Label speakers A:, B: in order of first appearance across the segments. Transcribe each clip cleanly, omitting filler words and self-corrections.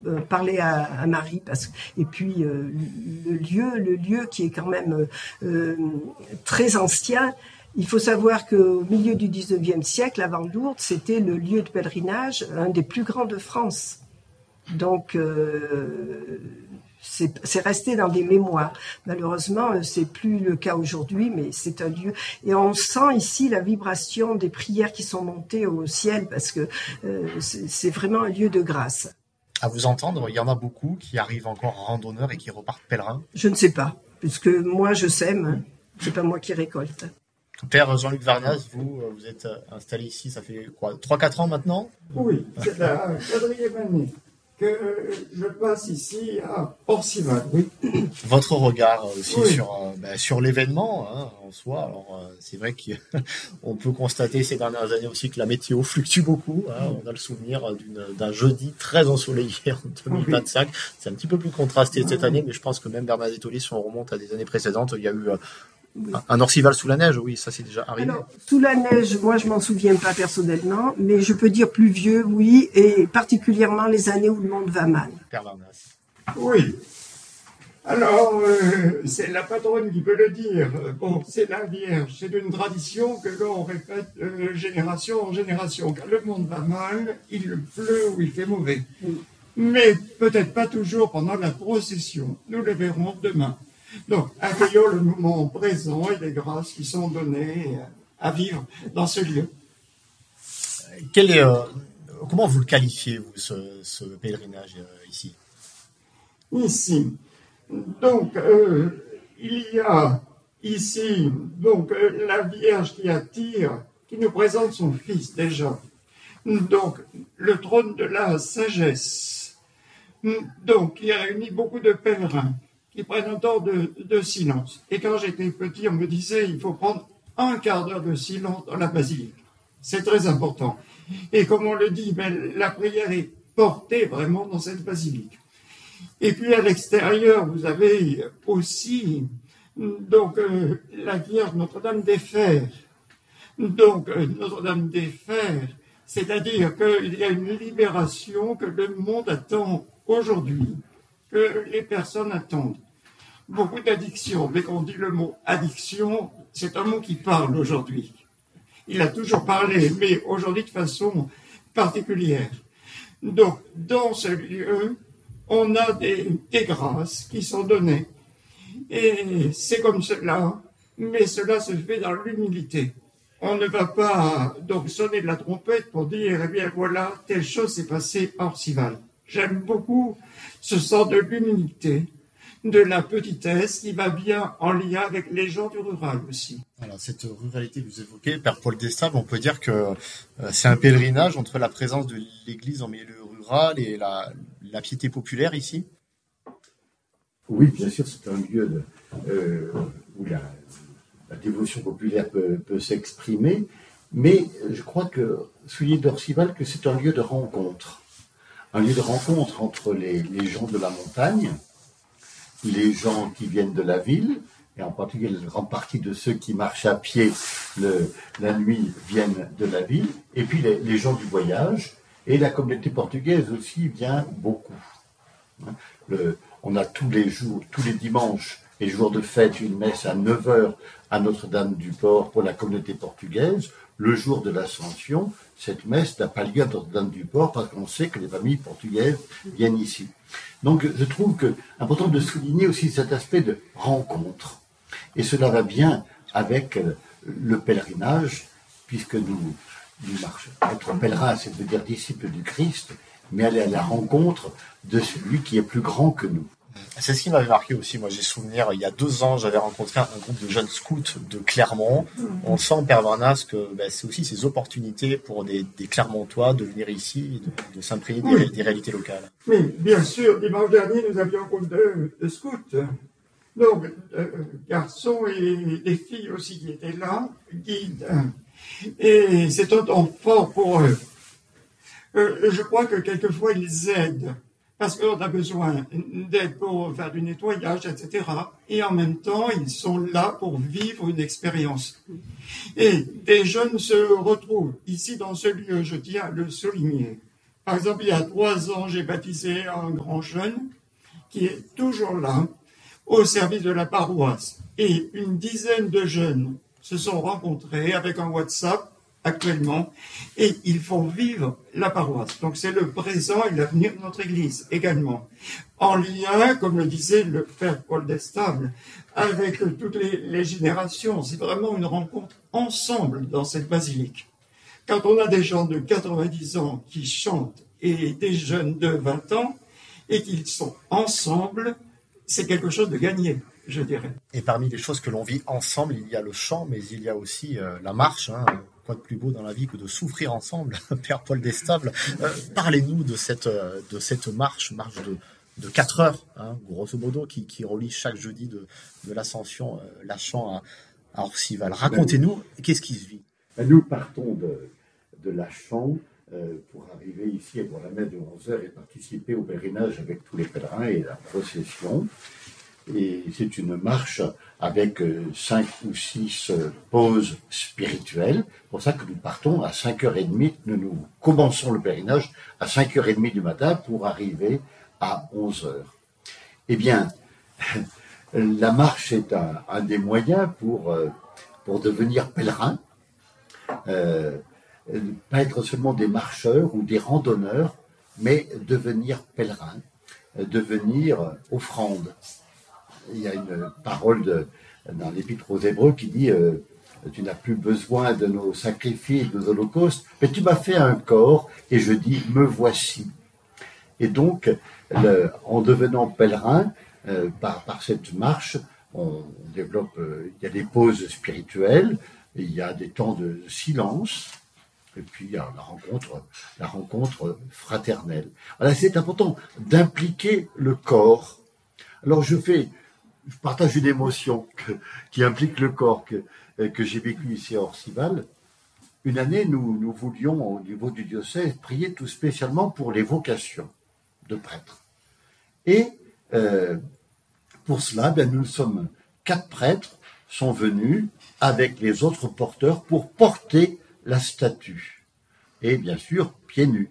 A: parler à Marie et puis le lieu qui est quand même très ancien. Il faut savoir qu'au milieu du 19e siècle, avant Lourdes, c'était le lieu de pèlerinage, un des plus grands de France. Donc c'est resté dans des mémoires. Malheureusement, c'est plus le cas aujourd'hui, mais c'est un lieu. Et on sent ici la vibration des prières qui sont montées au ciel, parce que c'est vraiment un lieu de grâce.
B: À vous entendre, il y en a beaucoup qui arrivent encore randonneurs et qui repartent pèlerins.
A: Je ne sais pas, puisque moi je sème, c'est pas moi qui récolte.
B: Père Jean-Luc Varnas, vous êtes installé ici, ça fait quoi, 3-4 ans maintenant?
C: Oui, c'est la 4e année que je passe ici à Orcival, oui.
B: Votre regard aussi sur l'événement en soi. Alors c'est vrai qu'on peut constater ces dernières années aussi que la météo fluctue beaucoup. On a le souvenir d'un jeudi très ensoleillé en 2025. C'est un petit peu plus contrasté cette année, mais je pense que même Bernadette Ollier, si on remonte à des années précédentes, il y a eu un Orcival sous la neige. Oui, ça c'est déjà arrivé.
A: Alors, sous la neige, moi je m'en souviens pas personnellement, mais je peux dire pluvieux, oui, et particulièrement les années où le monde va mal.
B: Père Varnas.
C: Oui. Alors, c'est la patronne qui peut le dire. Bon, c'est la Vierge. C'est une tradition que l'on répète génération en génération. Quand le monde va mal, il pleut ou il fait mauvais. Mais peut-être pas toujours pendant la procession. Nous le verrons demain. Donc, accueillons le moment présent et les grâces qui sont données à vivre dans ce lieu.
B: Comment vous le qualifiez, vous, ce pèlerinage ici?
C: Ici. Donc, il y a ici la Vierge qui attire, qui nous présente son Fils déjà. Donc, le trône de la sagesse. Donc, il réunit beaucoup de pèlerins qui prennent un temps de silence. Et quand j'étais petit, on me disait il faut prendre un quart d'heure de silence dans la basilique. C'est très important. Et comme on le dit, la prière est portée vraiment dans cette basilique. Et puis à l'extérieur, vous avez aussi la Vierge Notre-Dame des Fers. Donc Notre-Dame des Fers, c'est-à-dire qu'il y a une libération que le monde attend aujourd'hui, que les personnes attendent. Beaucoup d'addictions. Dès qu'on dit le mot addiction, c'est un mot qui parle aujourd'hui. Il a toujours parlé, mais aujourd'hui de façon particulière. Donc, dans ce lieu, on a des grâces qui sont données. Et c'est comme cela, mais cela se fait dans l'humilité. On ne va pas donc sonner de la trompette pour dire, eh bien voilà, telle chose s'est passée à Orcival. J'aime beaucoup ce sens de l'humilité, de la petitesse qui va bien en lien avec les gens du rural aussi.
B: Voilà, cette ruralité que vous évoquez, Père Paul Destable, on peut dire que c'est un pèlerinage entre la présence de l'Église en milieu rural et la piété populaire ici.
D: Oui, bien sûr, c'est un lieu où la dévotion populaire peut s'exprimer, mais je crois que souligner d'Orcival que c'est un lieu de rencontre. Un lieu de rencontre entre les gens de la montagne, les gens qui viennent de la ville, et en particulier la grande partie de ceux qui marchent à pied la nuit viennent de la ville, et puis les gens du voyage, et la communauté portugaise aussi vient beaucoup. On a tous les dimanches et jours de fête, une messe à 9h à Notre-Dame-du-Port pour la communauté portugaise. Le jour de l'Ascension, cette messe n'a pas lieu à Notre-Dame-du-Port parce qu'on sait que les familles portugaises viennent ici. Donc je trouve que important de souligner aussi cet aspect de rencontre. Et cela va bien avec le pèlerinage, puisque nous marchons. Être pèlerin, c'est de dire disciple du Christ, mais aller à la rencontre de celui qui est plus grand que nous.
B: C'est ce qui m'avait marqué aussi. Moi, j'ai souvenir, il y a 2 ans, j'avais rencontré un groupe de jeunes scouts de Clermont. On sent, Père Varnas, que c'est aussi ces opportunités pour des Clermontois de venir ici, de s'imprégner des réalités locales.
C: Oui, bien sûr. Dimanche dernier, nous avions un groupe de scouts. Donc, garçons et des filles aussi qui étaient là, guides. Et c'est un temps fort pour eux. Je crois que quelquefois, ils aident. Parce qu'on a besoin d'aide pour faire du nettoyage, etc. Et en même temps, ils sont là pour vivre une expérience. Et des jeunes se retrouvent ici dans ce lieu, je tiens à le souligner. Par exemple, il y a 3 ans, j'ai baptisé un grand jeune qui est toujours là, au service de la paroisse. Et une dizaine de jeunes se sont rencontrés avec un WhatsApp actuellement, et ils font vivre la paroisse. Donc c'est le présent et l'avenir de notre Église également. En lien, comme le disait le Père Paul Destable, avec toutes les générations. C'est vraiment une rencontre ensemble dans cette basilique. Quand on a des gens de 90 ans qui chantent et des jeunes de 20 ans, et qu'ils sont ensemble, c'est quelque chose de gagné, je dirais.
B: Et parmi les choses que l'on vit ensemble, il y a le chant, mais il y a aussi la marche. Quoi de plus beau dans la vie que de souffrir ensemble, Père Paul Destable. Parlez-nous de cette marche de 4 heures, grosso modo, qui relie chaque jeudi de l'Ascension, Lachamps à Orcival. Racontez-nous, qu'est-ce qui se vit?
D: Nous partons de Lachamps pour arriver ici pour la messe de 11h et participer au pèlerinage avec tous les pèlerins et la procession. Et c'est une marche avec 5 ou 6 pauses spirituelles. C'est pour ça que nous partons à 5h30. Nous commençons le pèlerinage à 5h30 du matin pour arriver à 11h. Eh bien, la marche est un des moyens pour devenir pèlerin. Pas être seulement des marcheurs ou des randonneurs, mais devenir pèlerin, devenir offrande. Il y a une parole dans l'Épître aux Hébreux qui dit tu n'as plus besoin de nos sacrifices, de nos holocaustes, mais tu m'as fait un corps et je dis me voici. Et donc, en devenant pèlerin, par cette marche, on développe, il y a des pauses spirituelles, il y a des temps de silence, et puis il y a la rencontre fraternelle. Voilà, c'est important d'impliquer le corps. Alors je partage une émotion qui implique le corps que j'ai vécu ici à Orcival. Une année, nous voulions, au niveau du diocèse, prier tout spécialement pour les vocations de prêtres. Et pour cela, nous sommes 4 prêtres sont venus avec les autres porteurs pour porter la statue. Et bien sûr, pieds nus.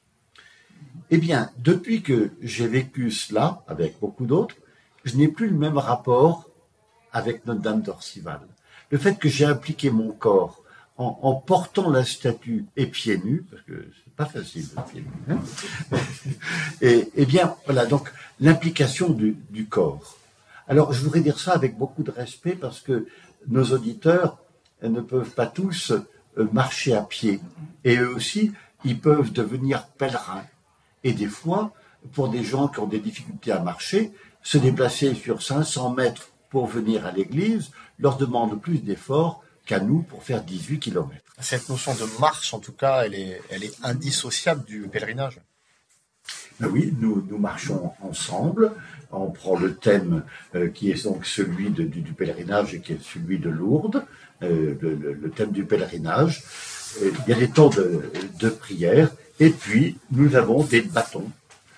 D: Eh bien, depuis que j'ai vécu cela, avec beaucoup d'autres, je n'ai plus le même rapport avec Notre-Dame d'Orcival. Le fait que j'ai impliqué mon corps en portant la statue et pieds nus, parce que c'est pas facile de pieds nus, et bien, voilà, donc l'implication du corps. Alors, je voudrais dire ça avec beaucoup de respect, parce que nos auditeurs ne peuvent pas tous marcher à pied. Et eux aussi, ils peuvent devenir pèlerins. Et des fois, pour des gens qui ont des difficultés à marcher, se déplacer sur 500 mètres pour venir à l'église leur demande plus d'efforts qu'à nous pour faire 18 km.
B: Cette notion de marche, en tout cas, elle est indissociable du pèlerinage.
D: Ben oui, nous marchons ensemble. On prend le thème qui est donc celui du pèlerinage et qui est celui de Lourdes, le thème du pèlerinage. Il y a des temps de prière. Et puis, nous avons des bâtons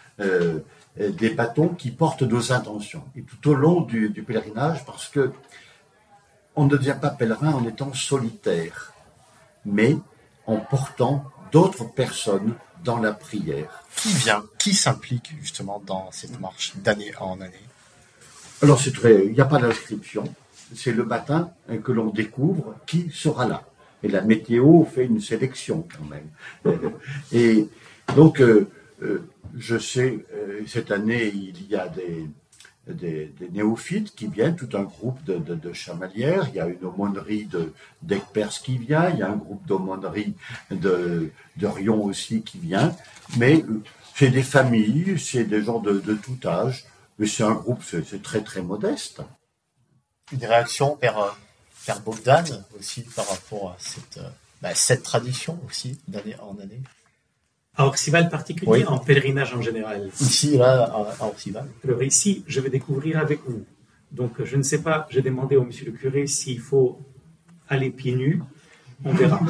D: qui portent nos intentions. Et tout au long du pèlerinage, parce que on ne devient pas pèlerin en étant solitaire, mais en portant d'autres personnes dans la prière.
B: Qui s'implique justement dans cette marche d'année en année?
D: Alors il n'y a pas d'inscription, c'est le matin que l'on découvre qui sera là. Et la météo fait une sélection quand même. Et donc, je sais, cette année, il y a des néophytes qui viennent, tout un groupe de chamalières, il y a une aumônerie d'Aigues-Perses qui vient, il y a un groupe d'aumônerie de Rion aussi qui vient, mais c'est des familles, c'est des gens de tout âge, mais c'est un groupe, c'est très très modeste.
B: Une réaction, Père Bogdan, aussi par rapport à cette tradition aussi, d'année en année?
E: À Orcival particulier, oui. En pèlerinage en général.
B: Ici, là, à Orcival.
E: Alors ici, je vais découvrir avec vous. Donc, je ne sais pas, j'ai demandé au monsieur le curé s'il faut aller pieds nus. On verra.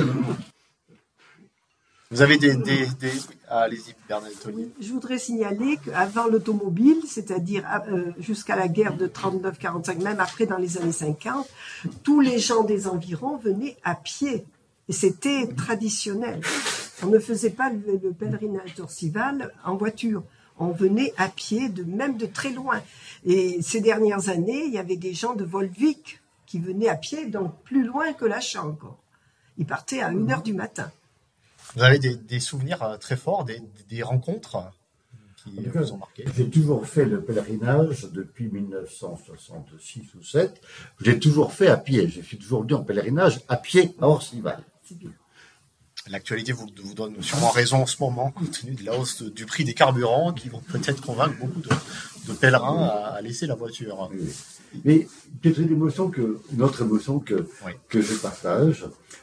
B: Vous avez allez-y, Bernadette-Olivier.
A: Je voudrais signaler qu'avant l'automobile, c'est-à-dire jusqu'à la guerre de 39-45, même après dans les années 50, tous les gens des environs venaient à pied. Et c'était traditionnel. On ne faisait pas le pèlerinage d'Orcival en voiture. On venait à pied, même de très loin. Et ces dernières années, il y avait des gens de Volvic qui venaient à pied, donc plus loin que l'Achat encore. Ils partaient à 1h du matin.
B: Vous avez des souvenirs très forts, des rencontres qui vous ont marqué?
D: J'ai toujours fait le pèlerinage depuis 1966 ou 7. J'ai toujours fait à pied. Je suis toujours venu en pèlerinage à pied à Orcival.
A: C'est bien.
B: L'actualité vous donne sûrement raison en ce moment, compte tenu de la hausse du prix des carburants, qui vont peut-être convaincre beaucoup de pèlerins à laisser la voiture.
D: Oui. Mais peut-être une autre émotion que je partage,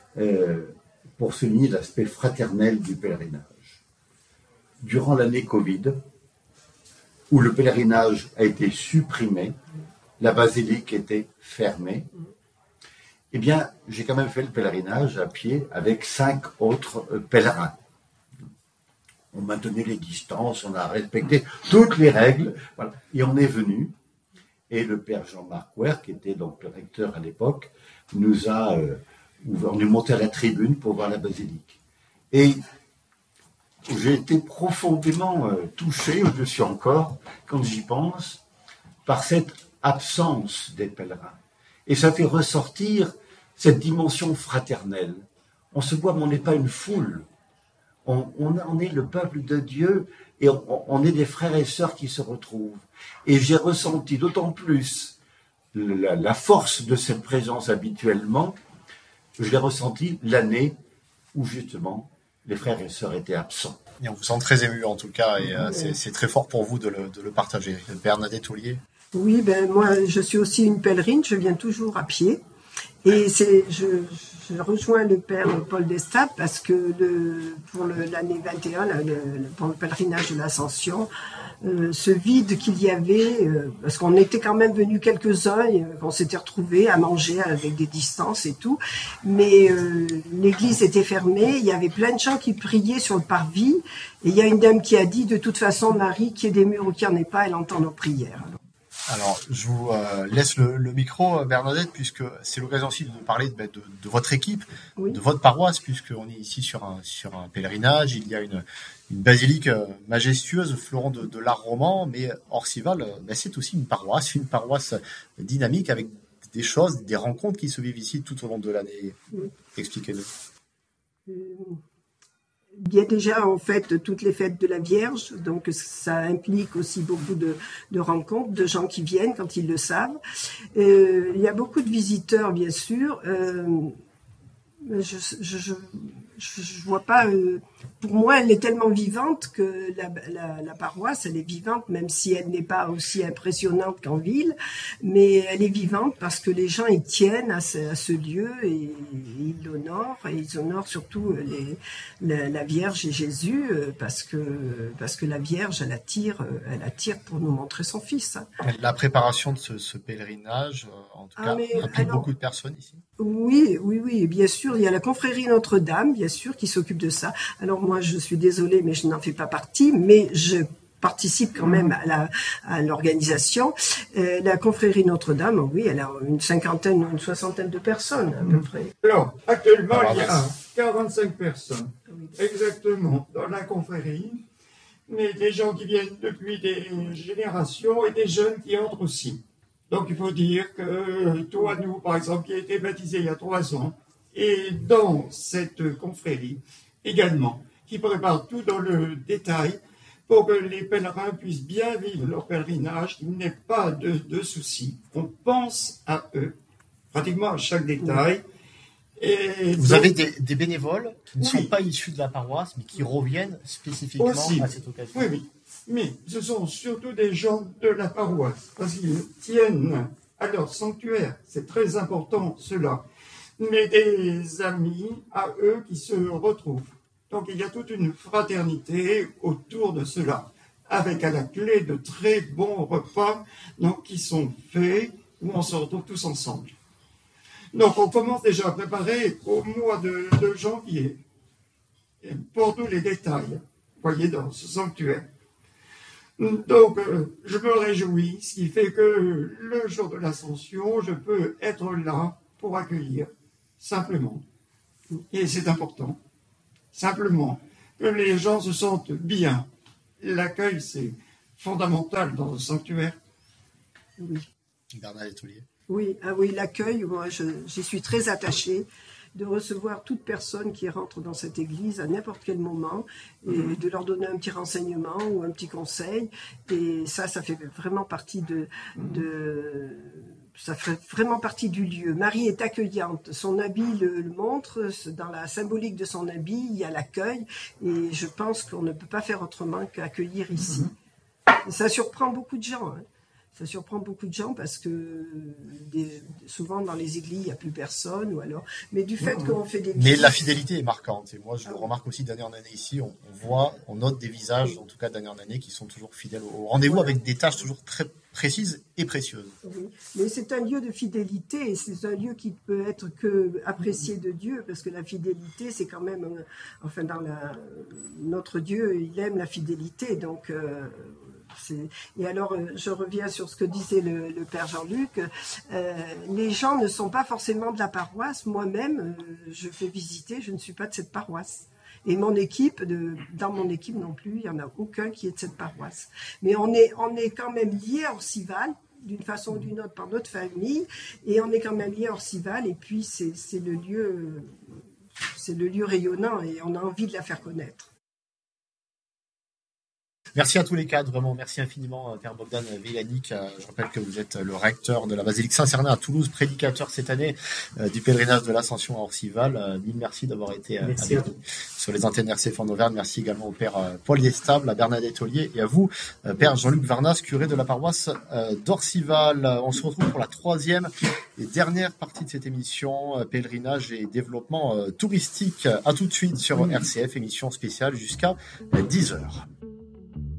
D: pour souligner l'aspect fraternel du pèlerinage. Durant l'année Covid, où le pèlerinage a été supprimé, la basilique était fermée, eh bien, j'ai quand même fait le pèlerinage à pied avec 5 autres pèlerins. On maintenait les distances, on a respecté toutes les règles, voilà. Et on est venu, et le père Jean-Marc Ouer, qui était donc le recteur à l'époque, on est monté à la tribune pour voir la basilique. Et j'ai été profondément touché, je suis encore, quand j'y pense, par cette absence des pèlerins. Et ça fait ressortir cette dimension fraternelle. On se voit, mais on n'est pas une foule. On est le peuple de Dieu et on est des frères et sœurs qui se retrouvent. Et j'ai ressenti d'autant plus la force de cette présence habituellement, je l'ai ressenti l'année où justement les frères et sœurs étaient absents.
B: Et on vous sent très ému en tout cas, et c'est très fort pour vous de le partager. Bernadette Ollier.
A: Oui, moi je suis aussi une pèlerine, je viens toujours à pied. Et je rejoins le père Paul Destat parce que pour l'année 21, pour le pèlerinage de l'Ascension, ce vide qu'il y avait, parce qu'on était quand même venus quelques-uns, on s'était retrouvés à manger avec des distances et tout, mais l'église était fermée, il y avait plein de gens qui priaient sur le parvis, et il y a une dame qui a dit, de toute façon, Marie, qu'il y ait des murs ou qu'il n'y en ait pas, elle entend nos prières.
B: Alors, je vous laisse le micro, Bernadette, puisque c'est l'occasion aussi de parler de votre équipe,
A: oui.
B: De votre paroisse, puisqu'on est ici sur un pèlerinage. Il y a une basilique majestueuse, fleuron de l'art roman, mais Orcival, c'est aussi une paroisse dynamique avec des choses, des rencontres qui se vivent ici tout au long de l'année. Oui. Expliquez-nous.
A: Il y a déjà en fait toutes les fêtes de la Vierge, donc ça implique aussi beaucoup de rencontres, de gens qui viennent quand ils le savent. Il y a beaucoup de visiteurs bien sûr. Je vois pas. Pour moi, elle est tellement vivante que la paroisse, elle est vivante, même si elle n'est pas aussi impressionnante qu'en ville, mais elle est vivante parce que les gens y tiennent à ce lieu et ils l'honorent, et ils honorent surtout la Vierge et Jésus parce que la Vierge, elle attire pour nous montrer son Fils.
B: La préparation de ce pèlerinage, en tout cas, implique beaucoup de personnes ici.
A: Oui, bien sûr. Il y a la confrérie Notre-Dame, bien sûr, qui s'occupe de ça. Alors moi, je suis désolée, mais je n'en fais pas partie, mais je participe quand même à l'organisation. La confrérie Notre-Dame, oui, elle a une soixantaine de personnes à peu près.
C: Alors, actuellement, il y a 45 personnes, exactement, dans la confrérie, mais des gens qui viennent depuis des générations et des jeunes qui entrent aussi. Donc il faut dire que toi, nous, par exemple, qui a été baptisé il y a 3 ans, et dans cette confrérie également, qui prépare tout dans le détail pour que les pèlerins puissent bien vivre leur pèlerinage, qu'il n'ait pas de soucis. On pense à eux, pratiquement à chaque détail. Et
B: vous avez des bénévoles qui ne sont pas issus de la paroisse, mais qui reviennent spécifiquement à cette occasion.
C: Oui. Mais ce sont surtout des gens de la paroisse, parce qu'ils tiennent à leur sanctuaire. C'est très important, cela. Mais des amis à eux qui se retrouvent. Donc il y a toute une fraternité autour de cela, avec à la clé de très bons repas qui sont faits, où on se retrouve tous ensemble. Donc on commence déjà à préparer au mois de janvier, pour tous les détails, voyez, dans ce sanctuaire. Donc, je me réjouis, ce qui fait que le jour de l'Ascension, je peux être là pour accueillir, simplement. Et c'est important, simplement. que les gens se sentent bien. L'accueil, c'est fondamental dans un sanctuaire.
A: Oui.
B: Bernadette Ollier.
A: Oui, l'accueil, moi j'y suis très attachée, de recevoir toute personne qui rentre dans cette église à n'importe quel moment et de leur donner un petit renseignement ou un petit conseil. Et ça fait vraiment partie ça fait vraiment partie du lieu. Marie est accueillante. Son habit le montre. Dans la symbolique de son habit, il y a l'accueil. Et je pense qu'on ne peut pas faire autrement qu'accueillir ici. Et ça surprend beaucoup de gens. Hein. Ça surprend beaucoup de gens parce que souvent dans les églises, il n'y a plus personne. Ou alors... Mais du fait qu'on fait des...
B: Mais la fidélité est marquante. Et moi, je le remarque aussi d'année en année ici. On note des visages, en tout cas d'année en année, qui sont toujours fidèles au rendez-vous avec des tâches toujours très précises et précieuses.
A: Oui. Mais c'est un lieu de fidélité et c'est un lieu qui peut être que apprécié de Dieu parce que la fidélité, c'est quand même... notre Dieu, il aime la fidélité. Donc... Et alors, je reviens sur ce que disait le père Jean-Luc. Les gens ne sont pas forcément de la paroisse. Moi-même, je fais visiter, je ne suis pas de cette paroisse. Et dans mon équipe non plus, il n'y en a aucun qui est de cette paroisse. Mais on est quand même liés à Orcival, d'une façon ou d'une autre, par notre famille. Et on est quand même liés à Orcival. Et puis, c'est le lieu rayonnant et on a envie de la faire connaître.
B: Merci à tous les quatre, vraiment, merci infiniment, Père Bogdan Villanic. Je rappelle que vous êtes le recteur de la basilique Saint-Cernin à Toulouse, prédicateur cette année du pèlerinage de l'Ascension à Orcival. Mille merci d'avoir été avec nous sur les antennes RCF en Auvergne. Merci également au Père Paul Destable, à Bernadette Ollier et à vous, Père Jean-Luc Varnas, curé de la paroisse d'Orcival. On se retrouve pour la troisième et dernière partie de cette émission, pèlerinage et développement touristique. À tout de suite sur RCF, émission spéciale jusqu'à 10h.